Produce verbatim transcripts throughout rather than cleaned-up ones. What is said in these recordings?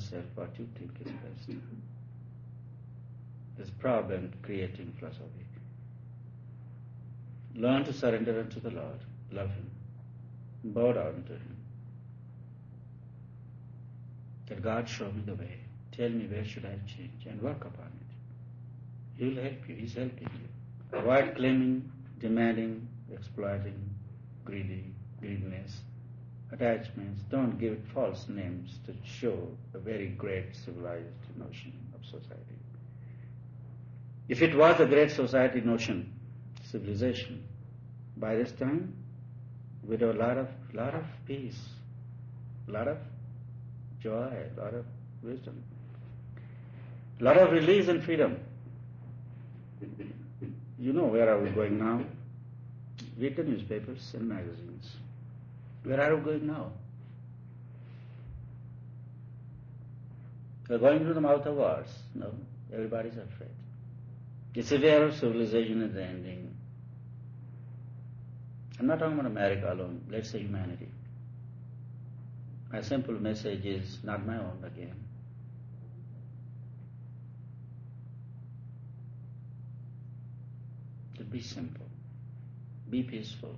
yourself what you think is best. There's a problem creating philosophy. Learn to surrender unto the Lord, love Him, bow down to Him. That God show me the way, tell me where should I change, and work upon it. He will help you, He's helping you. Avoid claiming, demanding, exploiting, greedy, greediness, attachments. Don't give it false names to show a very great civilized notion of society. If it was a great society notion, civilization, by this time we'd have a lot of, lot of peace, a lot of joy, a lot of wisdom, a lot of release and freedom. You know where are we going now? Read the newspapers and magazines. Where are we going now? We're going to the mouth of wars. No, everybody's afraid. The severe of civilization is ending. I'm not talking about America alone, let's say humanity. My simple message is not my own again. To be simple, be peaceful,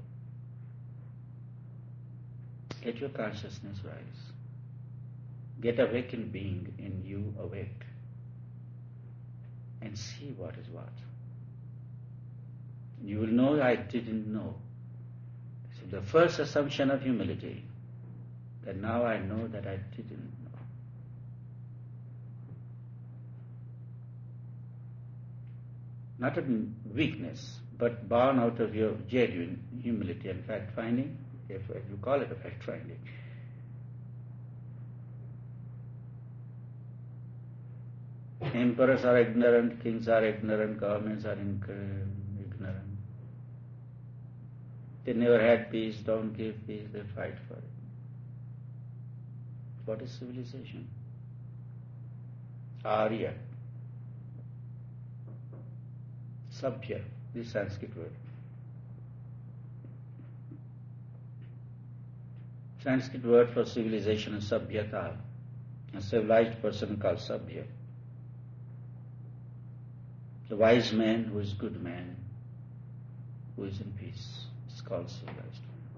get your consciousness rise, get awakened being in you awake, and see what is what. You will know I didn't know. So the first assumption of humility, that now I know that I didn't know. Not a weakness, but born out of your genuine humility and fact-finding, if you call it a fact-finding. Emperors are ignorant, kings are ignorant, governments are ignorant. They never had peace, don't give peace, they fight for it. What is civilization? Arya. Sabhya, this Sanskrit word. Sanskrit word for civilization is sabhyata. A civilized person called sabhya. The wise man who is good man, who is in peace, is called civilized.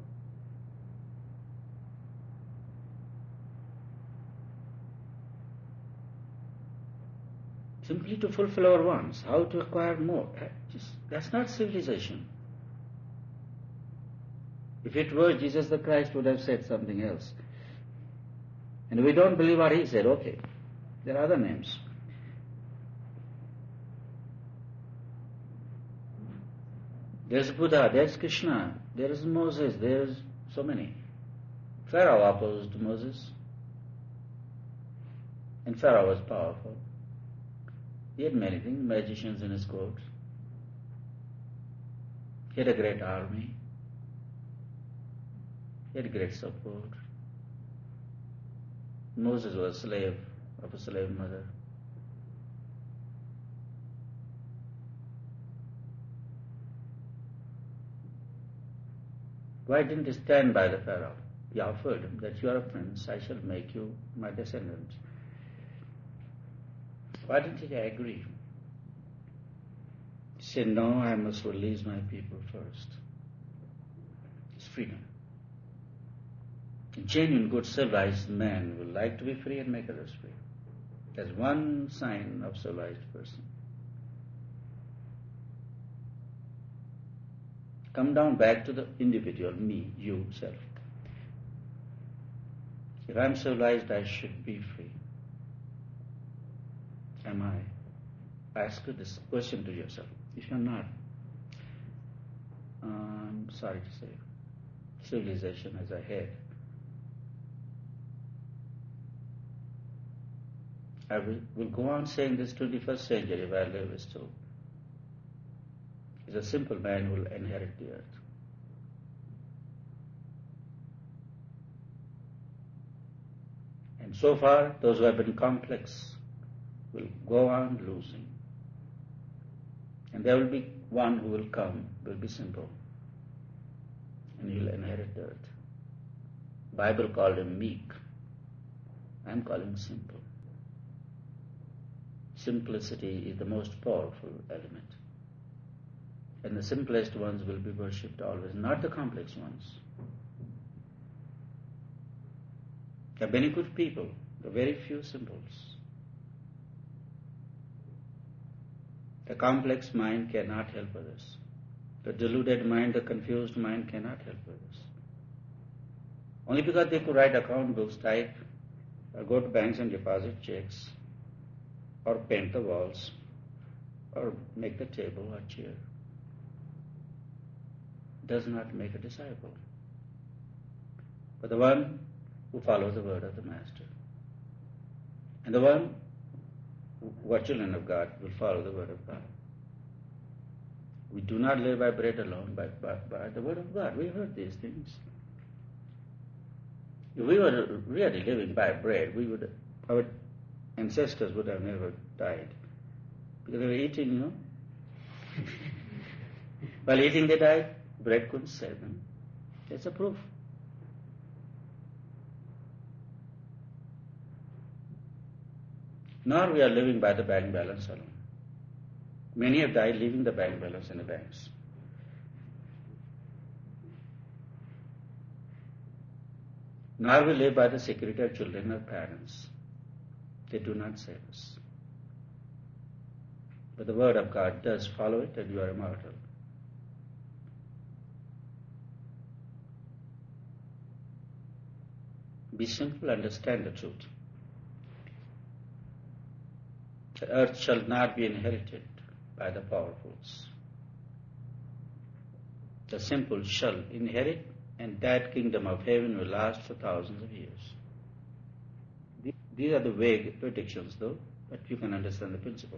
Simply to fulfill our wants, how to acquire more. Just, that's not civilization. If it were, Jesus the Christ would have said something else. And we don't believe what He said, okay. There are other names. There's Buddha, there's Krishna, there is Moses, there's so many. Pharaoh opposed Moses. And Pharaoh was powerful. He had many things, magicians in his court. He had a great army. He had great support. Moses was a slave of a slave mother. Why didn't he stand by the Pharaoh? He offered him that you are a prince, I shall make you my descendant. Why didn't he agree? He said, no, I must release my people first. It's freedom. A genuine, good, civilized man will like to be free and make others free. That's one sign of civilized person. Come down back to the individual, me, you, self. If I'm civilized, I should be free. Am I? Ask this question to yourself. If you're not, I'm sorry to say, civilization is ahead. I will, will go on saying this twenty-first century if I live still. Is a simple man who will inherit the earth. And so far, those who have been complex will go on losing. And there will be one who will come, will be simple, and he will inherit the earth. Bible called him meek. I'm calling him simple. simplicity is the most powerful element. And the simplest ones will be worshipped always, not the complex ones. There are many good people, there are very few simples. The complex mind cannot help others. The deluded mind, the confused mind cannot help others. Only because they could write account books, type, or go to banks and deposit checks, or paint the walls, or make the table or chair, does not make a disciple. But the one who follows the word of the Master, and the one who are children of God will follow the word of God. We do not live by bread alone, but by, by the word of God. We heard these things. If we were really living by bread, we would, our ancestors would have never died. Because they were eating, you know. While eating they died, bread couldn't save them. That's a proof. Nor we are living by the bank balance alone. Many have died leaving the bank balance in the banks. Nor we live by the security of children or parents. They do not save us. But the word of God does follow it, and you are immortal. Be simple, understand the truth. The earth shall not be inherited by the powerfuls. The simple shall inherit, and that kingdom of heaven will last for thousands of years. These are the vague predictions, though, but you can understand the principle.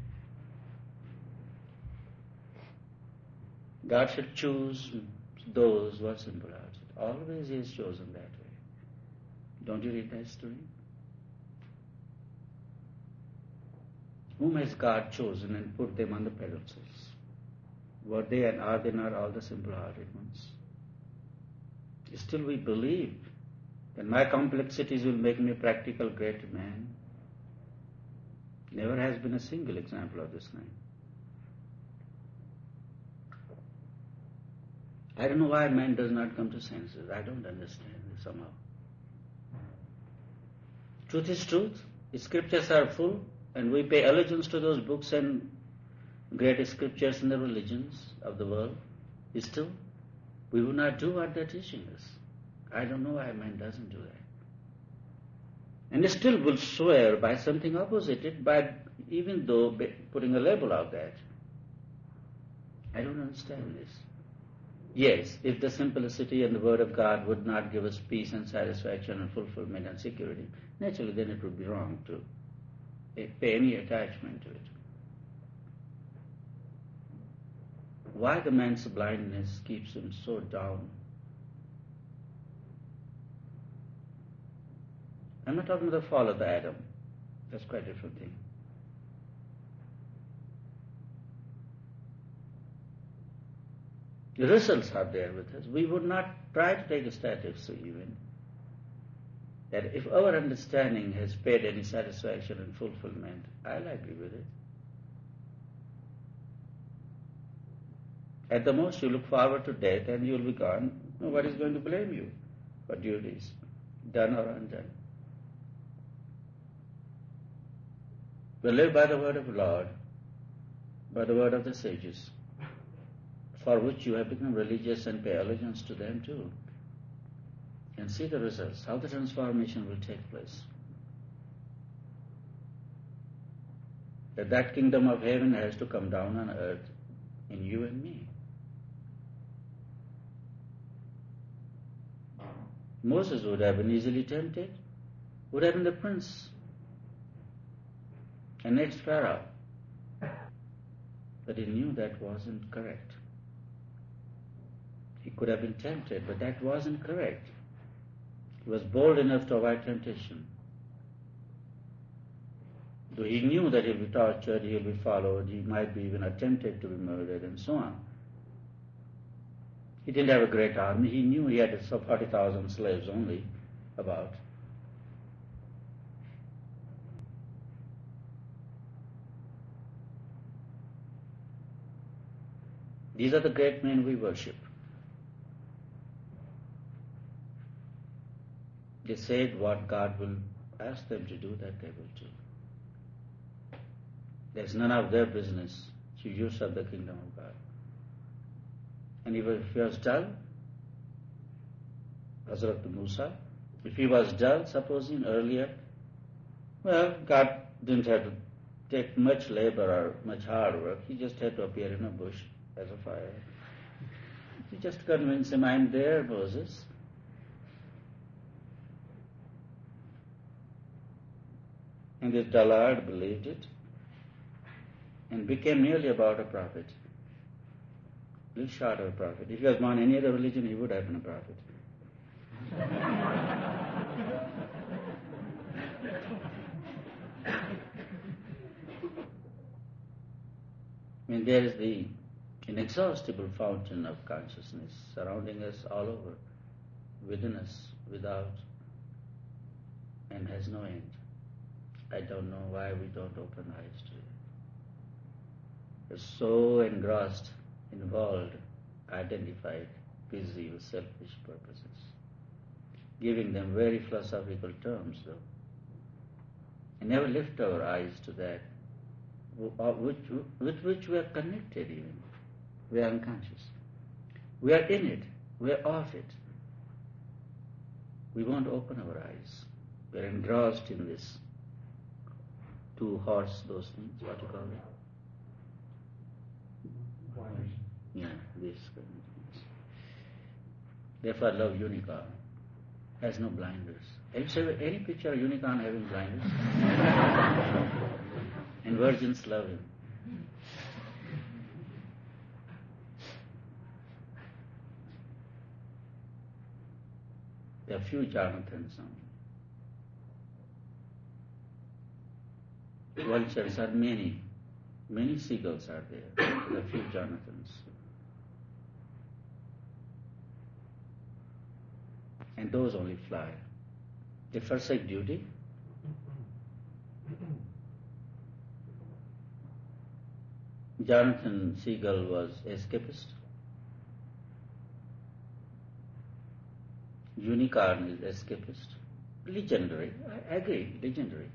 God shall choose those who are simple-hearted. Always He is chosen that way. Don't you read that story? Whom has God chosen and put them on the pedestals? Were they and are they not all the simple-hearted ones? Still we believe that my complexities will make me a practical great man. Never has been a single example of this kind. I don't know why man does not come to senses. I don't understand this somehow. Truth is truth. The scriptures are full, and we pay allegiance to those books and great scriptures in the religions of the world. Still, we will not do what they're teaching us. I don't know why man doesn't do that. And still will swear by something opposite, by even though putting a label of that. I don't understand this. Yes, if the simplicity and the word of God would not give us peace and satisfaction and fulfillment and security, naturally then it would be wrong to pay any attachment to it. Why the man's blindness keeps him so down? I'm not talking about the fall of the Adam. That's quite a different thing. The results are there with us. We would not try to take a status even that if our understanding has paid any satisfaction and fulfillment, I'll agree with it. At the most, you look forward to death and you'll be gone. Nobody is going to blame you for duties, done or undone. We live by the word of the Lord, by the word of the sages, for which you have become religious and pay allegiance to them too. And see the results, how the transformation will take place. That that kingdom of heaven has to come down on earth in you and me. Moses would have been easily tempted, would have been the prince, and next Pharaoh. But he knew that wasn't correct. He could have been tempted, but that wasn't correct. He was bold enough to avoid temptation. Though he knew that he'll be tortured, he'll be followed, he might be even attempted to be murdered, and so on. He didn't have a great army. He knew he had forty thousand slaves only, about. These are the great men we worship. They said what God will ask them to do, that they will do. There's none of their business to usurp the kingdom of God. And if he was dull, Hazrat Musa, if he was dull, supposing earlier, well, God didn't have to take much labor or much hard work. He just had to appear in a bush as a fire. He just convinced him, I'm there, Moses. And this dullard believed it and became nearly about a prophet. A little short of a prophet. If he was born any other religion, he would have been a prophet. I mean, there is the inexhaustible fountain of consciousness surrounding us all over, within us, without, and has no end. I don't know why we don't open eyes to it. We're so engrossed, involved, identified, busy with selfish purposes, giving them very philosophical terms, though, and never lift our eyes to that which, with which we are connected even. We are unconscious. We are in it. We are of it. We won't open our eyes. We are engrossed in this two horse, those things, what do you call it? Blinders. Yeah, this kind of things. Therefore I love unicorn. Has no blinders. Have you seen any picture of unicorn having blinders? And virgins love him. There are few Jonathans only. Vultures are many. Many seagulls are there. There are few Jonathans. And those only fly. They forsake duty. Jonathan Seagull was escapist. Unicorn is escapist. Legendary. I agree, legendary.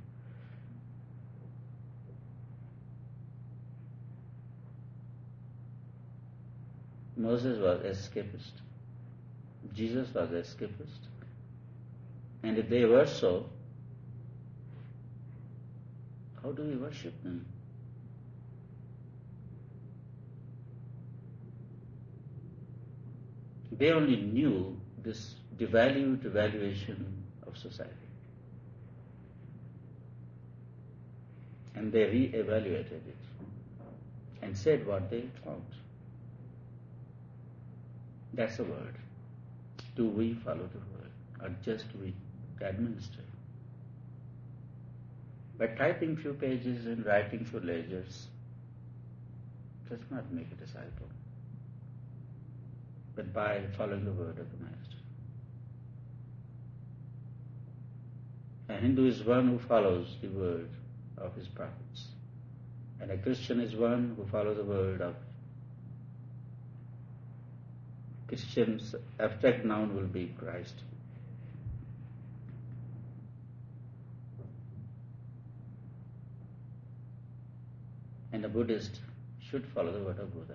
Moses was escapist. Jesus was escapist. And if they were so, how do we worship them? They only knew this devalued valuation of society. And they re-evaluated it and said what they found. That's the word. Do we follow the word, or just we administer? By typing few pages and writing few ledgers does not make a disciple, but by following the word of the Master. A Hindu is one who follows the word of his prophets, and a Christian is one who follows the word of Christian's abstract noun will be Christ. And a Buddhist should follow the word of Buddha.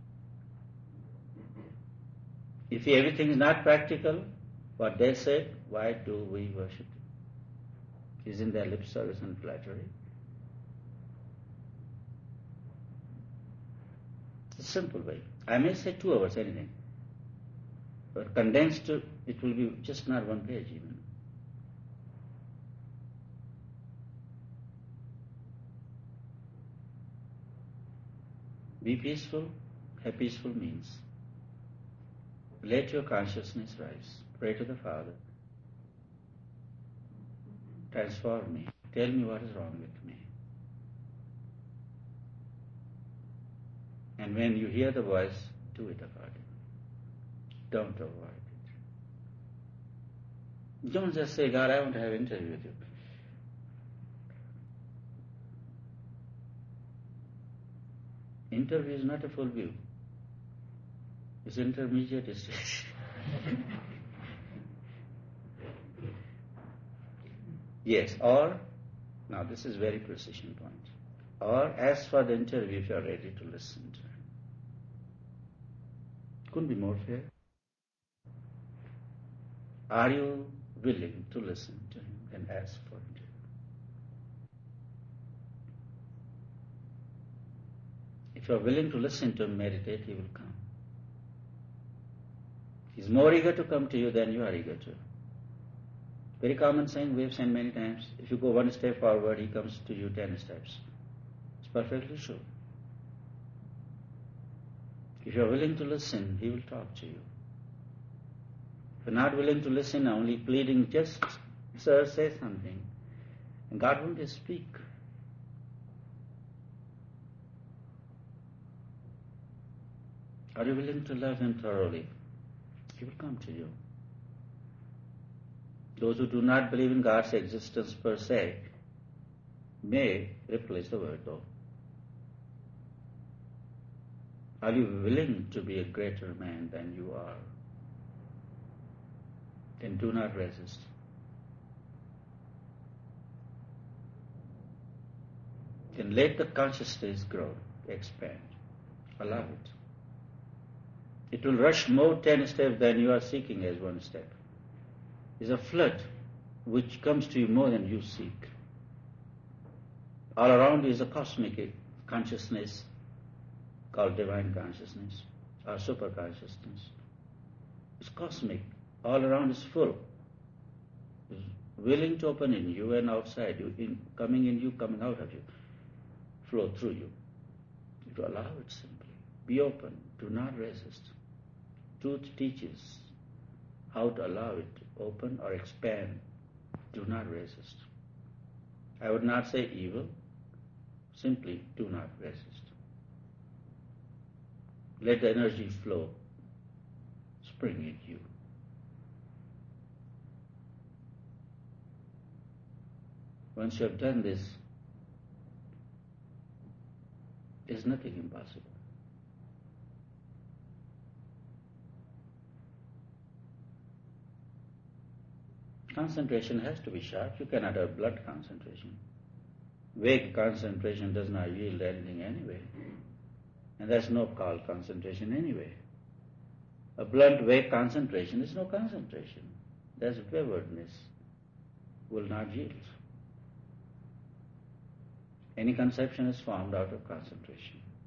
If everything is not practical, what they said, why do we worship it? Isn't there lip service and flattery? It's a simple way. I may say two hours, anything. But condensed, it will be just not one page even. Be peaceful. Have peaceful means. Let your consciousness rise. Pray to the Father. Transform me. Tell me what is wrong with me. And when you hear the voice, do it accordingly. Don't avoid it. Don't just say, God, I want to have an interview with you. Interview is not a full view. It's intermediate stage. Yes, or, now this is very precision point, or as for the interview, if you are ready to listen to him. Couldn't be more fair. Are you willing to listen to him and ask for interview? If you are willing to listen to him, meditate, he will come. He's more eager to come to you than you are eager to. Very common saying we have said many times. If you go one step forward, he comes to you ten steps. It's perfectly true. If you are willing to listen, he will talk to you. If you're not willing to listen, only pleading, just, sir, say something, and God won't speak. Are you willing to love him thoroughly? He will come to you. Those who do not believe in God's existence per se may replace the word though. Are you willing to be a greater man than you are? Then do not resist. Then let the consciousness grow, expand. Allow it. It will rush more ten steps than you are seeking as one step. It's a flood which comes to you more than you seek. All around is a cosmic consciousness called divine consciousness or super consciousness. It's cosmic. All around is full. It's willing to open in you and outside you, in, coming in you, coming out of you, flow through you. You allow it simply. Be open. Do not resist. Truth teaches how to allow it to open or expand. Do not resist. I would not say evil. Simply do not resist. Let the energy flow, spring in you. Once you have done this, there is nothing impossible. Concentration has to be sharp. You cannot have blood concentration. Vague concentration does not yield anything anyway. And there's no called concentration anyway. A blunt, vague concentration is no concentration. There's waywardness, will not yield. Any conception is formed out of concentration.